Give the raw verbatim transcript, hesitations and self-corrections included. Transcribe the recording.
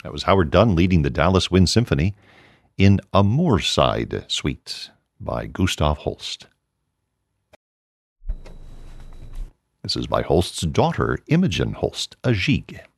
That was Howard Dunn leading the Dallas Wind Symphony in A Moorside Suite by Gustav Holst. This is by Holst's daughter, Imogen Holst, a gigue.